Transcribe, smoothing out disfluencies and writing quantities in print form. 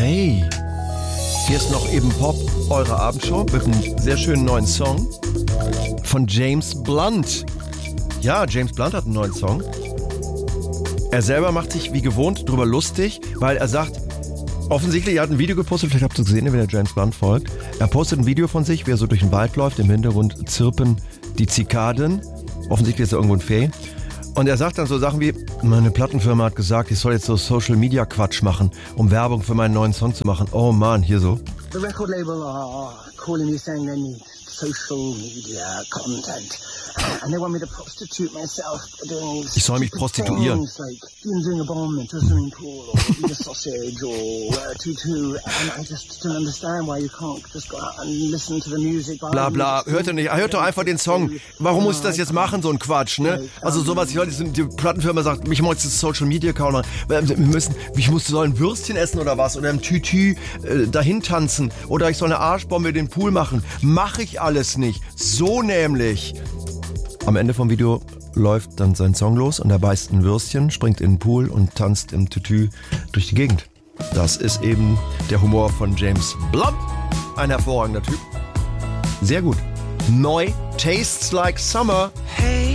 Hey, hier ist noch eben Pop, eure Abendshow mit einem sehr schönen neuen Song von James Blunt. Ja, James Blunt hat einen neuen Song. Er selber macht sich wie gewohnt drüber lustig, weil er sagt, offensichtlich, er hat ein Video gepostet, vielleicht habt ihr es gesehen, wenn ihr James Blunt folgt. Er postet ein Video von sich, wie er so durch den Wald läuft, im Hintergrund zirpen die Zikaden. Offensichtlich ist er irgendwo ein Fee. Und er sagt dann so Sachen wie, meine Plattenfirma hat gesagt, ich soll jetzt so Social-Media-Quatsch machen, um Werbung für meinen neuen Song zu machen. Oh Mann, hier so. The record label are calling me saying they need social media content. And they want me to prostitute myself doing ich soll mich prostituieren. like doing a bomb into a swimming pool or eat a sausage or wear a tutu. And I just don't understand why you can't just go out and listen to the music. Bla bla, hört ihr nicht, hört doch einfach den Song. Warum muss ich das jetzt machen, so ein Quatsch, ne? Also sowas, die Plattenfirma sagt, ich muss jetzt Social Media Account machen. Soll ein Würstchen essen oder was? Oder im Tütü dahin tanzen. Oder ich soll eine Arschbombe in den Pool machen. Mach ich alles nicht. So nämlich. Am Ende vom Video läuft dann sein Song los und er beißt ein Würstchen, springt in den Pool und tanzt im Tütü durch die Gegend. Das ist eben der Humor von James Blunt. Ein hervorragender Typ. Sehr gut. Neu, Tastes Like Summer. Hey.